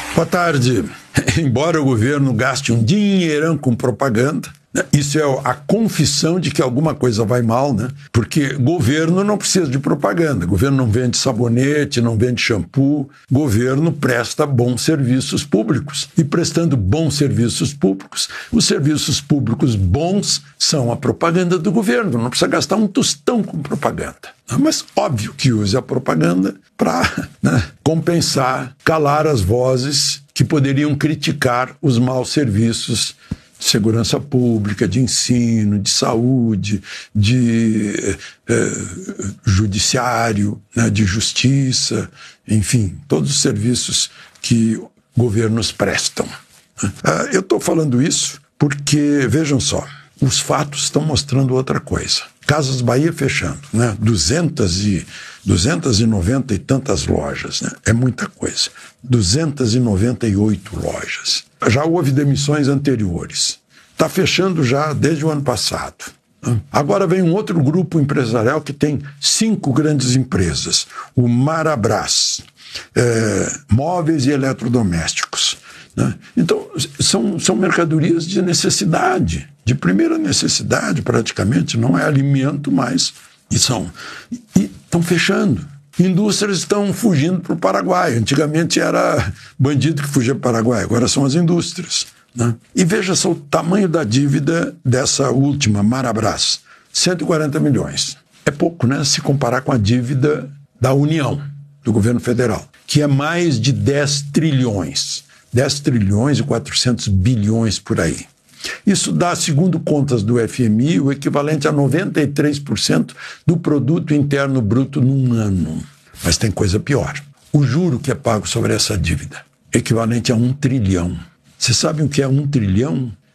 Boa tarde. Embora o governo gaste um dinheirão com propaganda, isso é a confissão de que alguma coisa vai mal, né? Porque governo não precisa de propaganda. Governo não vende sabonete, não vende shampoo. Governo presta bons serviços públicos. E prestando bons serviços públicos, os serviços públicos bons são a propaganda do governo. Não precisa gastar um tostão com propaganda. Mas óbvio que use a propaganda para compensar, calar as vozes que poderiam criticar os maus serviços de segurança pública, de ensino, de saúde, de judiciário, de justiça, enfim, todos os serviços que governos prestam. Eu estou falando isso porque, vejam só, os fatos estão mostrando outra coisa. Casas Bahia fechando, 290 e tantas lojas, é muita coisa. 298 lojas. Já houve demissões anteriores. Está fechando já desde o ano passado. Agora vem um outro grupo empresarial que tem 5 grandes empresas. O Marabras, móveis e eletrodomésticos. Então, são mercadorias de necessidade, de primeira necessidade praticamente, não é alimento mais. E estão fechando. Indústrias estão fugindo para o Paraguai. Antigamente era bandido que fugia para o Paraguai, agora são as indústrias. E veja só o tamanho da dívida dessa última, Marabras, 140 milhões. É pouco, se comparar com a dívida da União, do governo federal, que é mais de 10 trilhões. 10 trilhões e 400 bilhões por aí. Isso dá, segundo contas do FMI, o equivalente a 93% do produto interno bruto num ano. Mas tem coisa pior. O juro que é pago sobre essa dívida, equivalente a 1 trilhão. Vocês sabem o que é 1 trilhão?